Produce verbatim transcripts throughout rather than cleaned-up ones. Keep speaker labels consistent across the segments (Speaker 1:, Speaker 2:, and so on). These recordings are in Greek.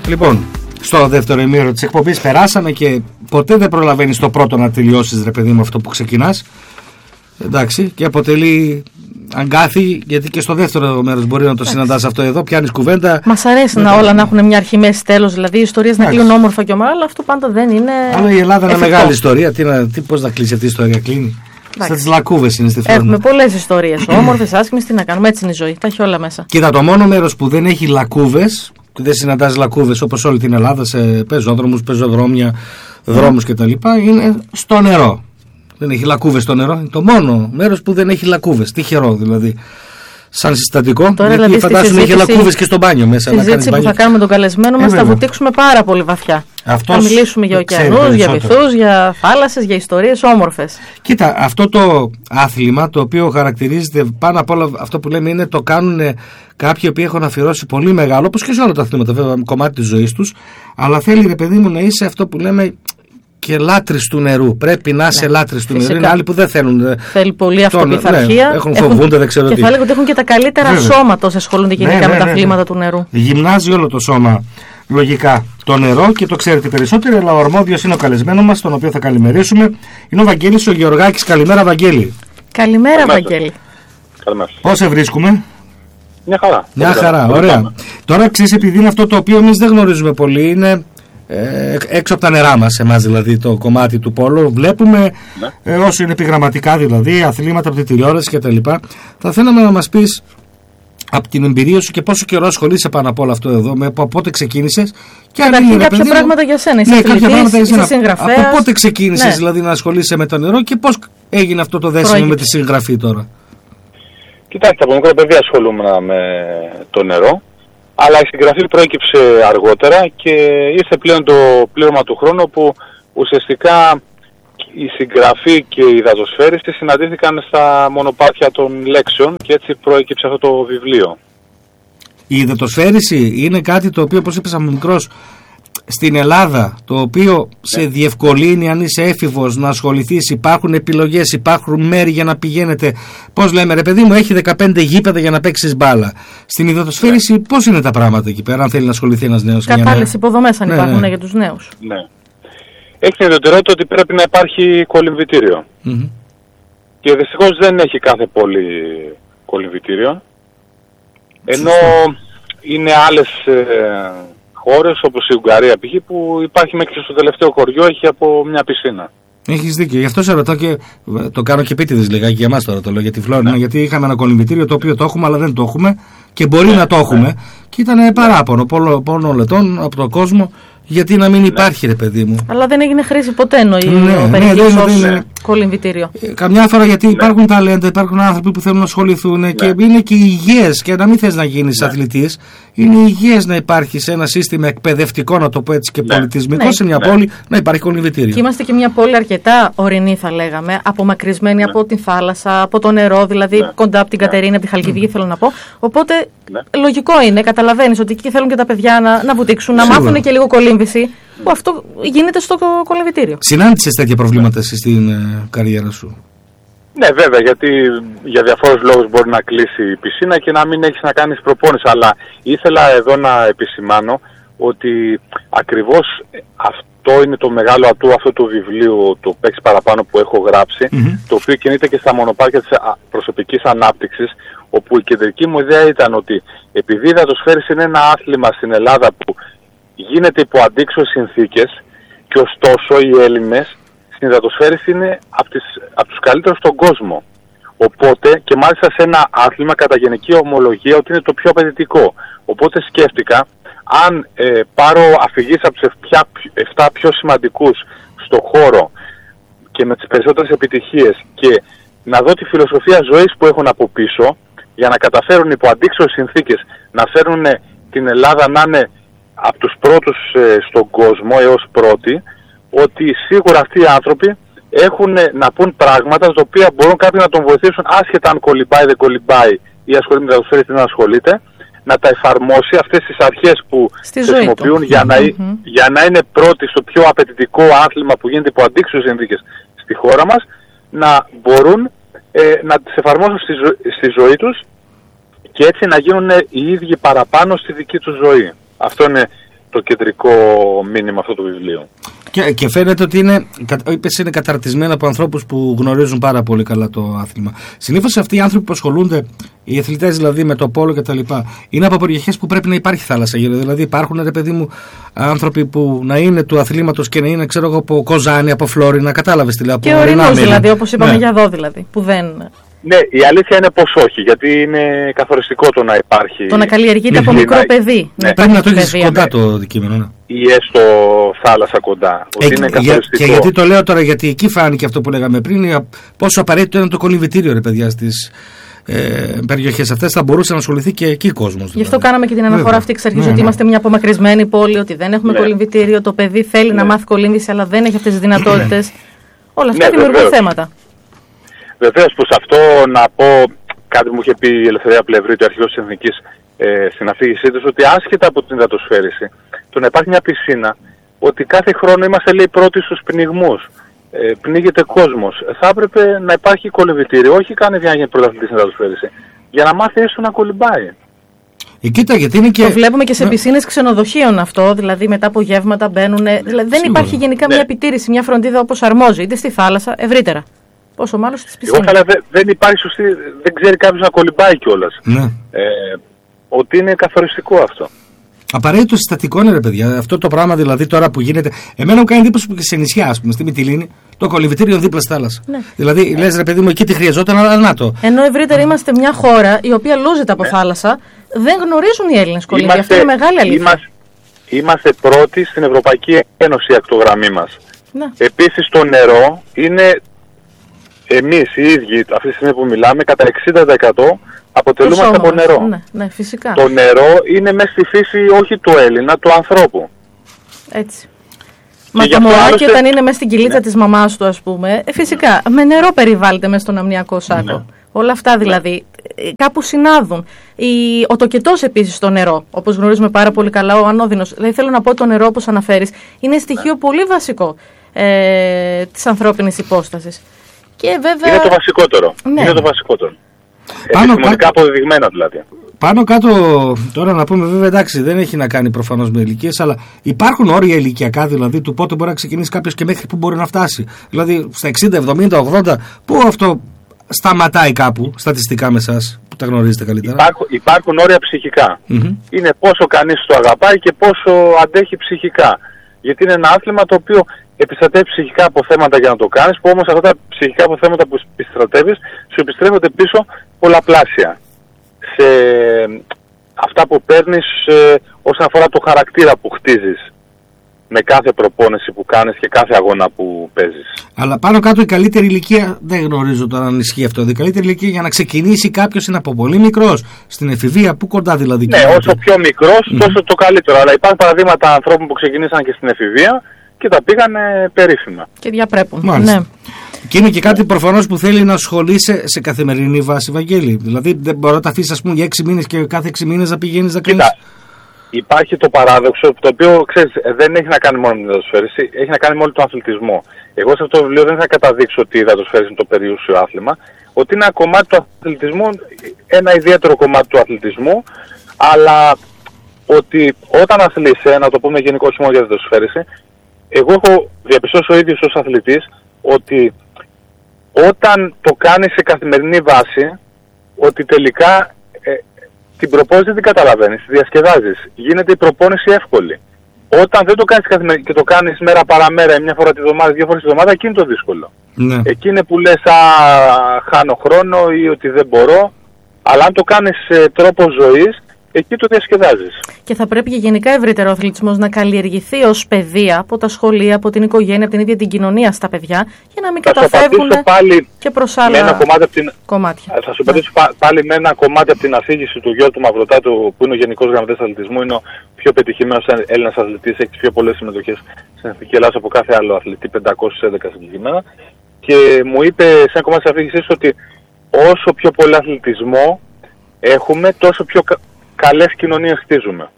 Speaker 1: Λοιπόν, στο δεύτερο ημίωρο της εκπομπής περάσαμε και ποτέ δεν προλαβαίνεις το πρώτο να τελειώσεις, ρε παιδί μου, αυτό που ξεκινάς. Εντάξει, και αποτελεί αγκάθι, γιατί και στο δεύτερο μέρος μπορεί να το συναντάς αυτό εδώ. Πιάνεις κουβέντα.
Speaker 2: Μας αρέσει να όλα να έχουν μια αρχή, μέση, τέλος, δηλαδή οι ιστορίες να κλείνουν όμορφα και ομαλά, αλλά αυτό πάντα δεν είναι.
Speaker 1: Αλλά η Ελλάδα είναι μια μεγάλη ιστορία. Τι, να, τι, πώς να κλείσει αυτή η ιστορία, κλείνει. Στα τις λακκούβες είναι στη φρόνη.
Speaker 2: Έχουμε πολλές ιστορίες. Όμορφες, άσχημες, τι να κάνουμε. Έτσι είναι η ζωή. Τα έχει όλα μέσα.
Speaker 1: Κοίτα, το μόνο μέρος που δεν έχει λακκούβες, που δεν συναντάς λακκούβες όπως όλη την Ελλάδα, σε πεζόδρομους, πεζοδρόμια, δρόμους κτλ., είναι στο νερό. Δεν έχει λακκούβες στο νερό. Είναι το μόνο μέρος που δεν έχει λακκούβες. Τυχερό δηλαδή. Σαν συστατικό.
Speaker 2: Τώρα,
Speaker 1: γιατί
Speaker 2: δηλαδή,
Speaker 1: φαντάζομαι έχει λακκούβες και στο μπάνιο μέσα.
Speaker 2: Στη συζήτηση που θα κάνουμε τον καλεσμένο μας θα βουτήξουμε πάρα πολύ βαθιά.
Speaker 1: Αυτός
Speaker 2: θα μιλήσουμε για ωκεανούς, για βυθούς, για θάλασσες, για ιστορίες όμορφες.
Speaker 1: Κοίτα, αυτό το άθλημα το οποίο χαρακτηρίζεται πάνω απ' όλα, αυτό που λέμε είναι το κάνουν κάποιοι που έχουν αφιερώσει πολύ μεγάλο, όπως και σε όλα τα αθλήματα βέβαια, κομμάτι της ζωής τους, αλλά θέλει, ρε παιδί μου, να είσαι αυτό που λέμε και λάτρης του νερού. Πρέπει να είσαι ναι, λάτρης του νερού. Είναι άλλοι που δεν θέλουν.
Speaker 2: Θέλει πολύ αυτοπιθαρχία.
Speaker 1: Ναι, έχουν φοβούνται, δεν ξέρω
Speaker 2: και
Speaker 1: τι.
Speaker 2: Και θα έλεγα ότι έχουν και τα καλύτερα βέβαια σώματα όσοι ασχολούνται γενικά ναι, ναι, με τα αθλήματα ναι, ναι, του νερού.
Speaker 1: Γυμνάζει όλο το σώμα λογικά το νερό και το ξέρετε περισσότερο, αλλά ο αρμόδιος είναι ο καλεσμένος μας, τον οποίο θα καλημερίσουμε. Είναι ο Βαγγέλης ο Γεωργάκης. Καλημέρα, Βαγγέλη.
Speaker 2: Καλημέρα, Βαγγέλη.
Speaker 3: Καλημέρα.
Speaker 1: Πώς σε βρίσκουμε?
Speaker 3: Μια χαρά.
Speaker 1: Μια χαρά, ωραία. Τώρα ξέρεις, επειδή είναι αυτό το οποίο εμείς δεν γνωρίζουμε πολύ, είναι Ε, έξω από τα νερά μας, εμάς δηλαδή, το κομμάτι του πόλου. Βλέπουμε ναι, ε, όσο είναι επιγραμματικά δηλαδή, αθλήματα από τη τηλεόραση κτλ. Θα θέλαμε να μας πεις από την εμπειρία σου και πόσο καιρό ασχολείσαι πάνω από όλο αυτό εδώ, με, από πότε ξεκίνησες. Και αν είναι
Speaker 2: κάποια παιδί, πράγματα για σένα, είσαι
Speaker 1: ναι,
Speaker 2: αθλητής,
Speaker 1: κάποια πράγματα για σένα.
Speaker 2: Συγγραφέας.
Speaker 1: Από πότε ξεκίνησες ναι, δηλαδή να ασχολείσαι με το νερό και πώς έγινε αυτό το δέσιμο με τη συγγραφή τώρα?
Speaker 3: Κοιτάξτε, από μικρό παιδί ασχολούμαι με το νερό. Αλλά η συγγραφή προέκυψε αργότερα και ήρθε πλέον το πλήρωμα του χρόνου που ουσιαστικά η συγγραφή και η υδατοσφαίριση συναντήθηκαν στα μονοπάτια των λέξεων και έτσι προέκυψε αυτό το βιβλίο.
Speaker 1: Η υδατοσφαίριση είναι κάτι το οποίο, όπως είπες από μικρός, στην Ελλάδα, το οποίο ναι, σε διευκολύνει αν είσαι έφηβος να ασχοληθείς, υπάρχουν επιλογές, υπάρχουν μέρη για να πηγαίνετε. Πώς λέμε, ρε παιδί μου, έχει δεκαπέντε γήπεδα για να παίξεις μπάλα. Στην υδατοσφαίριση ναι, πώς είναι τα πράγματα εκεί πέρα, αν θέλει να ασχοληθεί ένας νέος?
Speaker 2: Κατάλληλες υποδομές αν ναι, υπάρχουν ναι, για τους νέους.
Speaker 3: Ναι. Έχει την ιδιαιτερότητα ότι πρέπει να υπάρχει κολυμβητήριο. Mm-hmm. Και δυστυχώς δεν έχει κάθε πόλη κολυμβητήριο. Ενώ είναι άλλες ε, χώρες όπως η Ουγγαρία π.χ. που υπάρχει μέχρι στο τελευταίο χωριό, έχει από μια πισίνα.
Speaker 1: Έχεις δίκιο. Γι' αυτό σε ρωτάω και το κάνω και επίτηδες λιγάκι για εμάς τώρα το λέω για τη Φλόρινα. Ναι. Γιατί είχαμε ένα κολυμβητήριο το οποίο το έχουμε, αλλά δεν το έχουμε και μπορεί ναι, να το έχουμε. Ναι. Και ήταν παράπονο πολλών λετών από τον κόσμο. Γιατί να μην υπάρχει, ναι, ρε παιδί μου.
Speaker 2: Αλλά δεν έγινε χρήση ποτέ εννοεί
Speaker 1: ναι,
Speaker 2: ο Περιχής ναι, ως ναι, κολυμβητήριο.
Speaker 1: Ε, καμιά φορά γιατί ναι, υπάρχουν ταλέντα, υπάρχουν άνθρωποι που θέλουν να ασχοληθούν ναι, και είναι και υγιές και να μην θες να γίνεις ναι, αθλητής. Είναι υγιές να υπάρχει σε ένα σύστημα εκπαιδευτικό, να το πω έτσι, και ναι, πολιτισμικό ναι, σε μια ναι, πόλη να υπάρχει κολυμβητήριο.
Speaker 2: Και είμαστε και μια πόλη αρκετά ορεινή, θα λέγαμε, απομακρυσμένη ναι, από την θάλασσα, από το νερό, δηλαδή ναι, κοντά από την Κατερίνα, από τη Χαλκιδική mm. θέλω να πω. Οπότε ναι, λογικό είναι, καταλαβαίνεις ότι εκεί θέλουν και τα παιδιά να, να βουτήξουν, να
Speaker 1: Σίγουρα.
Speaker 2: μάθουν και λίγο κολύμβηση, που αυτό γίνεται στο κολυμβητήριο.
Speaker 1: Συνάντησες τέτοια προβλήματα εσύ στην ε, καριέρα σου?
Speaker 3: Ναι, βέβαια, γιατί για διαφόρους λόγους μπορεί να κλείσει η πισίνα και να μην έχεις να κάνεις προπόνηση. Αλλά ήθελα εδώ να επισημάνω ότι ακριβώς αυτό είναι το μεγάλο ατού αυτού του βιβλίου, το παίξεις παραπάνω που έχω γράψει, mm-hmm. το οποίο κινείται και στα μονοπάτια της προσωπικής ανάπτυξης, όπου η κεντρική μου ιδέα ήταν ότι επειδή η υδατοσφαίριση είναι ένα άθλημα στην Ελλάδα που γίνεται υπό αντίξωες συνθήκες και ωστόσο οι Έλληνες στην υδατοσφαίριση είναι από, τις, από τους καλύτερους στον κόσμο. Οπότε και μάλιστα σε ένα άθλημα κατά γενική ομολογία ότι είναι το πιο απαιτητικό. Οπότε σκέφτηκα αν ε, πάρω αφηγήσεις από τους επτά πιο σημαντικούς στο χώρο και με τις περισσότερες επιτυχίες και να δω τη φιλοσοφία ζωής που έχουν από πίσω για να καταφέρουν υπό αντίξωες συνθήκες να φέρουν την Ελλάδα να είναι από τους πρώτους ε, στον κόσμο έως πρώτοι, ότι σίγουρα αυτοί οι άνθρωποι έχουν να πούν πράγματα τα οποία μπορούν κάποιοι να τον βοηθήσουν άσχετα αν κολυμπάει δεν κολυμπάει ή ασχολείται με τα δοσφαίρια ή δεν ασχολείται, να τα εφαρμόσει αυτές τις αρχές που
Speaker 2: στη
Speaker 3: χρησιμοποιούν για να, mm-hmm. για να είναι πρώτοι στο πιο απαιτητικό άθλημα που γίνεται υπό αντίξωες συνθήκες στη χώρα μας, να μπορούν ε, να τις εφαρμόσουν στη, ζω... στη ζωή τους και έτσι να γίνουν οι ίδιοι παραπάνω στη δική τους ζωή. Αυτό είναι το κεντρικό μήνυμα αυτού του βιβλίου.
Speaker 1: Και, και φαίνεται ότι είναι, είπες, είναι καταρτισμένα από ανθρώπους που γνωρίζουν πάρα πολύ καλά το άθλημα. Συνήθως αυτοί οι άνθρωποι που ασχολούνται, οι αθλητές δηλαδή με το πόλο κτλ., είναι από περιοχές που πρέπει να υπάρχει θάλασσα γύρω. Δηλαδή υπάρχουν, ρε παιδί μου, άνθρωποι που να είναι του αθλήματος και να είναι, ξέρω εγώ, από Κοζάνη, από Φλόρινα, κατάλαβες τι λέω.
Speaker 2: Και ορεινούς δηλαδή, όπως είπαμε, ναι, για εδώ δηλαδή, που δεν.
Speaker 3: Ναι, η αλήθεια είναι πως όχι, γιατί είναι καθοριστικό το να υπάρχει.
Speaker 2: Το να καλλιεργείται από μικρό παιδί.
Speaker 1: Ναι. Πρέπει να το έχεις κοντά το αντικείμενο. Ναι.
Speaker 3: Ή έστω θάλασσα κοντά. Ότι
Speaker 1: ε,
Speaker 3: είναι καθοριστικό.
Speaker 1: Και γιατί το λέω τώρα, γιατί εκεί φάνηκε αυτό που λέγαμε πριν, πόσο απαραίτητο είναι το κολυμβητήριο, ρε παιδιά, στις ε, περιοχές αυτές. Θα μπορούσε να ασχοληθεί και εκεί ο κόσμος. Δηλαδή.
Speaker 2: Γι' αυτό κάναμε και την αναφορά αυτή εξ αρχής, ναι, ότι ναι. είμαστε μια απομακρυσμένη πόλη, ότι δεν έχουμε ναι. κολυμβητήριο. Το παιδί θέλει ναι. να μάθει κολύμβηση, αλλά δεν έχει αυτές τις δυνατότητες. Ναι. Όλα αυτά ναι, δημιουργούν βεβαίως. θέματα.
Speaker 3: Βεβαίως, προς αυτό να πω κάτι που μου είχε πει η Ελευθερία Πλευρή, του αρχηγός της Εθνικής, ε, στην αφήγησή τους, ότι άσχετα από την υδατοσφαίριση, το να υπάρχει μια πισίνα, ότι κάθε χρόνο είμαστε, λέει, πρώτοι στους πνιγμούς, ε, πνίγεται κόσμος. Θα έπρεπε να υπάρχει κολυμβητήριο, όχι καν για να γίνει πρωταθλητής στην υδατοσφαίριση, για να μάθει έστω να κολυμπάει.
Speaker 1: Ε, κοίτα, γιατί είναι και...
Speaker 2: Το βλέπουμε και σε ναι. πισίνες ξενοδοχείων αυτό, δηλαδή μετά από γεύματα μπαίνουν. Δηλαδή δεν υπάρχει γενικά ναι. μια επιτήρηση, μια φροντίδα όπως αρμόζει, είτε στη θάλασσα, ευρύτερα. Πόσο μάλλον στις πισίνες.
Speaker 3: Εγώ θα λέω δεν υπάρχει σωστή, δεν ξέρει κάποιος να κολυμπάει κιόλας.
Speaker 1: Ναι.
Speaker 3: Ε, ότι είναι καθοριστικό αυτό.
Speaker 1: Απαραίτητο συστατικό είναι, ρε παιδιά. Αυτό το πράγμα δηλαδή τώρα που γίνεται. Εμένα μου κάνει εντύπωση που και σε νησιά, ας πούμε, στη Μυτιλήνη, το κολυμβητήριο δίπλα στη θάλασσα. Ναι. Δηλαδή, λες, ρε παιδί μου, εκεί τι χρειαζόταν, αλλά να το.
Speaker 2: Ενώ ευρύτερα είμαστε μια χώρα η οποία λούζεται από ναι. θάλασσα, δεν γνωρίζουν οι Έλληνες κολύμβοι. Αυτό είναι μεγάλη αλήθεια.
Speaker 3: Είμαστε, είμαστε πρώτοι στην Ευρωπαϊκή Ένωση ακτογραμμή μας. Ναι. Επίσης, το νερό είναι. Εμείς οι ίδιοι, αυτή τη στιγμή που μιλάμε, κατά εξήντα τοις εκατό αποτελούμαστε από νερό.
Speaker 2: Ναι, ναι, φυσικά.
Speaker 3: Το νερό είναι μέσα στη φύση όχι του Έλληνα, του ανθρώπου.
Speaker 2: Έτσι. Μα το μωράκι άλλωστε... όταν είναι μέσα στην κοιλίτσα ναι. της μαμάς του, ας πούμε, ε, φυσικά, με νερό περιβάλλεται μέσα στον αμνιακό σάκο. Ναι. Όλα αυτά δηλαδή ναι. κάπου συνάδουν. Η... Ο τοκετός επίσης στο νερό, όπως γνωρίζουμε πάρα πολύ καλά, ο ανώδυνος. Δηλαδή θέλω να πω, το νερό, όπως αναφέρεις, είναι στοιχείο ναι. πολύ βασικό ε, της ανθρώπινης υπόστασης. Και βέβαια...
Speaker 3: Είναι το βασικότερο. Ναι. Είναι το βασικότερο. Επιστημονικά αποδεδειγμένο δηλαδή.
Speaker 1: Πάνω κάτω, τώρα να πούμε, βέβαια, εντάξει, δεν έχει να κάνει προφανώς με ηλικίες, αλλά υπάρχουν όρια ηλικιακά, δηλαδή του πότε μπορεί να ξεκινήσει κάποιος και μέχρι που μπορεί να φτάσει. Δηλαδή στα εξήντα, εβδομήντα, ογδόντα, πού αυτό σταματάει κάπου στατιστικά με εσάς που τα γνωρίζετε καλύτερα.
Speaker 3: Υπάρχουν, υπάρχουν όρια ψυχικά. Mm-hmm. Είναι πόσο κανείς το αγαπάει και πόσο αντέχει ψυχικά. Γιατί είναι ένα άθλημα το οποίο επιστρατεύει ψυχικά αποθέματα για να το κάνεις, που όμως αυτά τα ψυχικά αποθέματα που επιστρατεύεις σου επιστρέφονται πίσω πολλαπλάσια. Σε αυτά που παίρνεις ε, όσον αφορά το χαρακτήρα που χτίζεις με κάθε προπόνηση που κάνεις και κάθε αγώνα που παίζεις.
Speaker 1: Αλλά πάνω κάτω η καλύτερη ηλικία, δεν γνωρίζω τώρα αν ισχύει αυτό, η καλύτερη ηλικία για να ξεκινήσει κάποιος είναι από πολύ μικρός, στην εφηβεία, πού κοντά δηλαδή.
Speaker 3: Ναι, όσο πιο μικρός mm. τόσο το καλύτερο, αλλά υπάρχουν παραδείγματα ανθρώπων που ξεκινήσαν και στην εφηβεία και τα πήγανε περίφημα.
Speaker 2: Και διαπρέπουν.
Speaker 1: Μάλιστα. Ναι. Και είναι και κάτι προφανώς που θέλει να ασχολείσαι σε καθημερινή βάση, Βαγγέλη. Δηλαδή δεν μπορεί να τα αφήσεις, ας πούμε, για έξι μήνες και κάθε έξι μήνες να πηγαίνεις να κάνεις.
Speaker 3: Υπάρχει το παράδοξο, το οποίο ξέρεις, δεν έχει να κάνει μόνο με την υδατοσφαίριση, έχει να κάνει με όλο τον αθλητισμό. Εγώ σε αυτό το βιβλίο δεν θα καταδείξω ότι η υδατοσφαίριση είναι το περιούσιο άθλημα, ότι είναι ένα κομμάτι του αθλητισμού, ένα ιδιαίτερο κομμάτι του αθλητισμού, αλλά ότι όταν αθλείσαι, να το πούμε γενικώς μόνο για την υδατοσφαίριση, εγώ έχω διαπιστώσει ο ίδιος ως αθλητής ότι όταν το κάνεις σε καθημερινή βάση, ότι τελικά ε, την προπόνηση δεν την καταλαβαίνεις, τη διασκεδάζεις. Γίνεται η προπόνηση εύκολη. Όταν δεν το κάνεις καθημερινή και το κάνεις μέρα παραμέρα ή μια φορά τη βδομάδα, δύο φορές τη βδομάδα, εκεί είναι το δύσκολο. Ναι. Εκεί είναι που λες, α, χάνω χρόνο ή ότι δεν μπορώ. Αλλά αν το κάνεις σε τρόπο ζωής, εκεί το διασκεδάζεις.
Speaker 2: Και θα πρέπει και γενικά ευρύτερο ο αθλητισμός να καλλιεργηθεί ως παιδεία από τα σχολεία, από την οικογένεια, από την ίδια την κοινωνία στα παιδιά, για να μην θα καταφεύγουν και προς άλλα ένα κομμάτι από την... κομμάτια.
Speaker 3: Θα σου πατήσω ναι. πάλι με ένα κομμάτι από την αφήγηση του Γιώργου Μαυροτάτου, που είναι ο Γενικός Γραμματέας Αθλητισμού, είναι ο πιο πετυχημένος Έλληνας αθλητής, έχει τις πιο πολλές συμμετοχές στην Εθνική Ελλάδα από κάθε άλλο αθλητή, πεντακόσιες έντεκα συγκεκριμένα. Και μου είπε σε ένα κομμάτι της αφήγησης ότι όσο πιο πολύ αθλητισμό έχουμε, τόσο πιο καλές κοινωνίες χτίζουμε.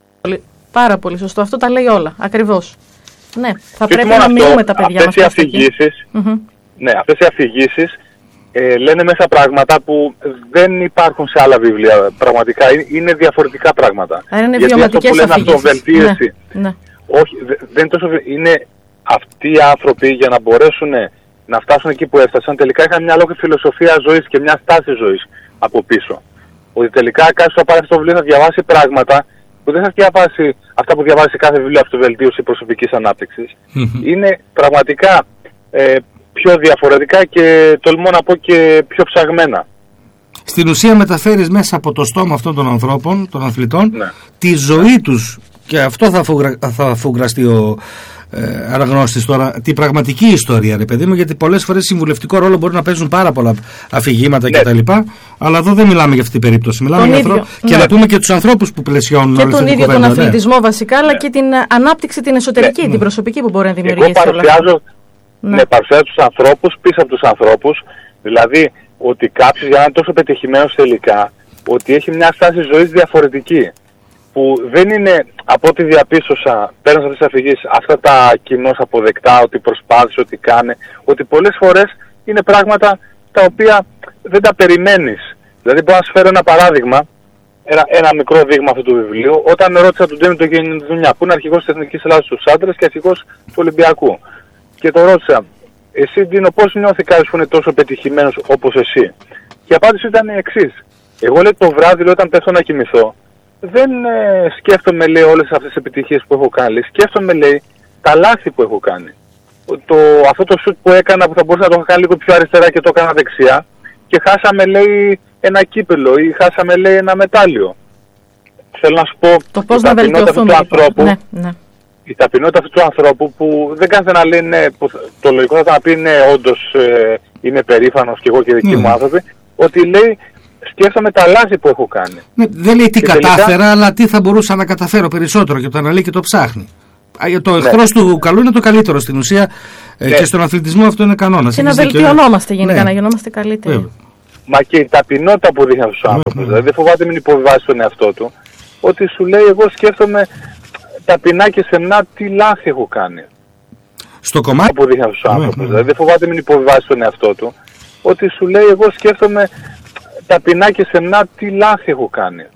Speaker 2: Πάρα πολύ σωστό. Αυτό τα λέει όλα. Ακριβώς. Ναι, θα και πρέπει να μείνουμε τα παιδιά μας.
Speaker 3: Αυτές οι αφηγήσεις, mm-hmm. ναι, αυτές οι αφηγήσεις ε, λένε μέσα πράγματα που δεν υπάρχουν σε άλλα βιβλία. Πραγματικά είναι διαφορετικά πράγματα.
Speaker 2: Άρα είναι
Speaker 3: γιατί αυτό που λένε αυτοβελτίωση,
Speaker 2: ναι, ναι.
Speaker 3: όχι, δεν είναι τόσο, είναι αυτοί οι άνθρωποι για να μπορέσουν να φτάσουν εκεί που έφτασαν, τελικά είχαν μια λόγια φιλοσοφία ζωής και μια στάση ζωής από πίσω. Ότι τελικά κάποιος θα πάρει αυτό το βιβλίο, θα διαβάσει πράγματα που δεν θα διαβάσει αυτά που διαβάσει κάθε βιβλίο αυτοβελτίωση προσωπικής ανάπτυξης. Mm-hmm. Είναι πραγματικά ε, πιο διαφορετικά και τολμώ να πω και πιο ψαγμένα.
Speaker 1: Στην ουσία μεταφέρεις μέσα από το στόμα αυτών των ανθρώπων, των αθλητών,
Speaker 3: ναι.
Speaker 1: τη ζωή τους, και αυτό θα, φουγρα, θα αφουγκραστεί ο ε, αναγνώστης τώρα, την πραγματική ιστορία, ρε παιδί μου, γιατί πολλές φορές συμβουλευτικό ρόλο μπορεί να παίζουν πάρα πολλά αφηγήματα ναι. κτλ. Αλλά εδώ δεν μιλάμε για αυτή την περίπτωση. Μιλάμε για ανθρώπους ναι. και να πούμε και τους ανθρώπους που πλαισιώνουν.
Speaker 2: Και τον ίδιο
Speaker 1: κουβέντα,
Speaker 2: τον αθλητισμό ναι. βασικά, αλλά ναι. και την ανάπτυξη την εσωτερική, ναι. την προσωπική που μπορεί να δημιουργήσει.
Speaker 3: Εγώ παρουσιάζω, ναι. Ναι, παρουσιάζω τους ανθρώπους πίσω από τους ανθρώπους, δηλαδή ότι κάποιος για να είναι τόσο πετυχημένος τελικά, ότι έχει μια στάση ζωής διαφορετική. Που δεν είναι, από ό,τι διαπίστωσα, παίρνοντας αυτές τις αφηγήσεις, αυτά τα κοινώς αποδεκτά, ότι προσπάθησε, ότι κάνε, ότι πολλές φορές είναι πράγματα τα οποία δεν τα περιμένεις. Δηλαδή μπορώ να σου φέρω ένα παράδειγμα, ένα, ένα μικρό δείγμα αυτού του βιβλίου, όταν ρώτησα τον Ντέμι τον Γενιδουνιά, που είναι αρχηγός της Εθνικής Ελλάδας στους άντρες και αρχηγός του Ολυμπιακού. Και το ρώτησα, εσύ Ντίνο πώς νιώθει κάποιος που είναι τόσο πετυχημένος όπως εσύ? Και η απάντηση ήταν η εξής. Εγώ λέει το βράδυ, λέει, όταν πέφτω να κοιμηθώ, δεν ε, σκέφτομαι, λέει, όλες αυτές τις επιτυχίες που έχω κάνει. Σκέφτομαι, λέει, τα λάθη που έχω κάνει. Το, αυτό το σουτ που έκανα που θα μπορούσα να το έχω κάνει λίγο πιο αριστερά και το έκανα δεξιά και χάσαμε, λέει, ένα κύπελο ή χάσαμε, λέει, ένα μετάλλιο. Θέλω να σου πω,
Speaker 2: το πώς να βελτιωθούμε του ανθρώπου,
Speaker 1: ναι,
Speaker 2: ναι.
Speaker 3: η ταπεινότητα αυτού του ανθρώπου που δεν κάθεται να λέει, ναι, που, το λογικό θα ήταν να πει, ναι, όντως ε, είμαι περήφανος και εγώ και δικοί mm. μου άνθρωποι, ότι λέει, σκέφτομαι τα λάθη που έχω κάνει.
Speaker 1: Ναι, δεν λέει τι και κατάφερα, τελικά, αλλά τι θα μπορούσα να καταφέρω περισσότερο, και το αναλύει και το ψάχνει. Το ναι. εχθρός του καλού είναι το καλύτερο στην ουσία, ναι. και στον αθλητισμό αυτό είναι κανόνας.
Speaker 2: Και να βελτιωνόμαστε γενικά, ναι. να γινόμαστε καλύτεροι.
Speaker 3: Ναι. Μα και η ταπεινότητα που δείχνει στους άνθρωπους, ναι. δηλαδή δεν φοβάται μην υποβιβάσει τον εαυτό του, ότι σου λέει εγώ σκέφτομαι ταπεινά και σεμνά τι λάθη έχω κάνει.
Speaker 1: Στο κομμάτι
Speaker 3: που δείχνει στους άνθρωπους, ναι. δηλαδή δεν φοβάται μην υποβιβάσει τον εαυτό του, ότι σου λέει εγώ σκέφτομαι ταπεινά και σεμνά τι λάθη έχω κάνει.